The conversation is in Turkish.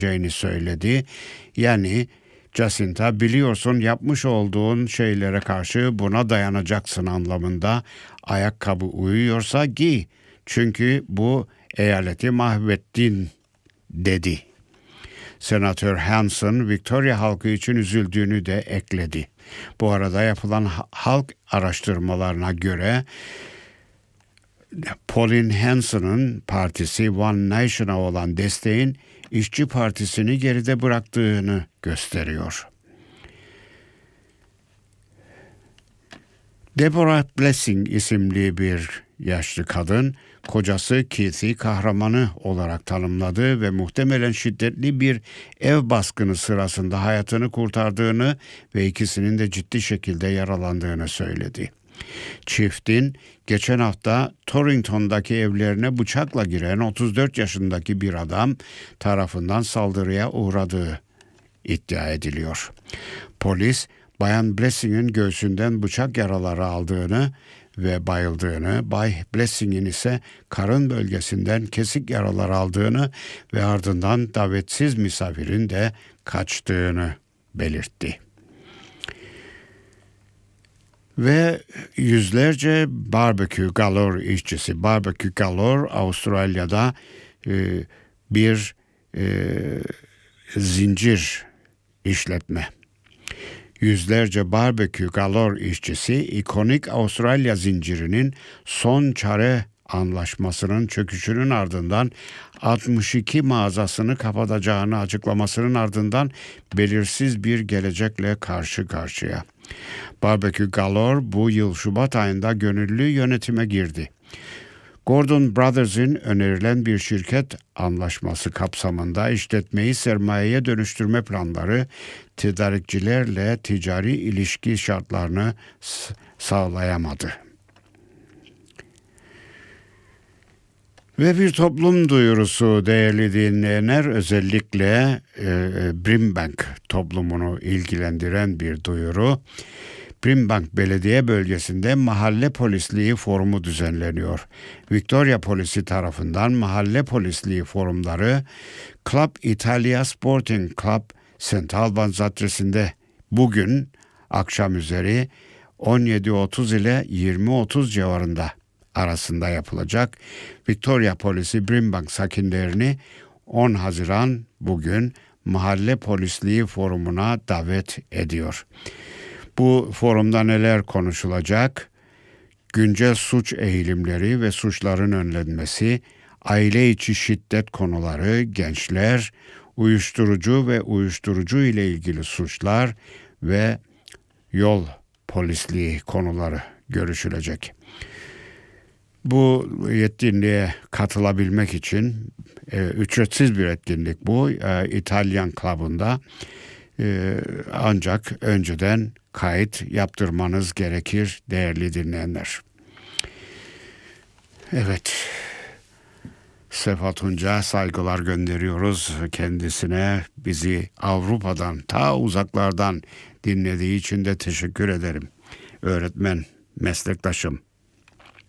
söyledi. Yani Jacinta, biliyorsun yapmış olduğun şeylere karşı buna dayanacaksın anlamında. Ayakkabı uyuyorsa giy. Çünkü bu eyaleti mahvettin dedi. Senatör Hanson, Victoria halkı için üzüldüğünü de ekledi. Bu arada yapılan halk araştırmalarına göre Pauline Hanson'ın partisi One Nation'a olan desteğin İşçi Partisi'ni geride bıraktığını gösteriyor. Deborah Blessing isimli bir yaşlı kadın, kocası Keith'i kahramanı olarak tanımladı ve muhtemelen şiddetli bir ev baskını sırasında hayatını kurtardığını ve ikisinin de ciddi şekilde yaralandığını söyledi. Çiftin geçen hafta Torrington'daki evlerine bıçakla giren 34 yaşındaki bir adam tarafından saldırıya uğradığı iddia ediliyor. Polis, Bayan Blessing'in göğsünden bıçak yaraları aldığını ve bayıldığını, Bay Blessing'in ise karın bölgesinden kesik yaralar aldığını ve ardından davetsiz misafirin de kaçtığını belirtti. Ve yüzlerce Barbecue Galore işçisi, Barbecue Galore Avustralya'da bir zincir işletme. Yüzlerce Barbecue Galore işçisi ikonik Avustralya zincirinin son çare anlaşmasının çöküşünün ardından 62 mağazasını kapatacağını açıklamasının ardından belirsiz bir gelecekle karşı karşıya. Barbecue Galore bu yıl Şubat ayında gönüllü yönetime girdi. Gordon Brothers'ın önerilen bir şirket anlaşması kapsamında işletmeyi sermayeye dönüştürme planları tedarikçilerle ticari ilişki şartlarını sağlayamadı. Ve bir toplum duyurusu değerli dinleyenler, özellikle Brimbank toplumunu ilgilendiren bir duyuru. Brimbank Belediye Bölgesi'nde mahalle polisliği forumu düzenleniyor. Victoria Polisi tarafından mahalle polisliği forumları Club Italia Sporting Club St. Albans adresinde bugün akşam üzeri 17.30 ile 20.30 civarında arasında yapılacak. Victoria Polisi Brimbank sakinlerini 10 Haziran bugün mahalle polisliği forumuna davet ediyor. Bu forumda neler konuşulacak? Güncel suç eğilimleri ve suçların önlenmesi, aile içi şiddet konuları, gençler, uyuşturucu ve uyuşturucu ile ilgili suçlar ve yol polisliği konuları görüşülecek. Bu etkinliğe katılabilmek için ücretsiz bir etkinlik bu. İtalyan Club'unda ancak önceden kayıt yaptırmanız gerekir değerli dinleyenler. Evet, Sefa Tunç'a saygılar gönderiyoruz kendisine. Bizi Avrupa'dan, ta uzaklardan dinlediği için de teşekkür ederim. Öğretmen, meslektaşım.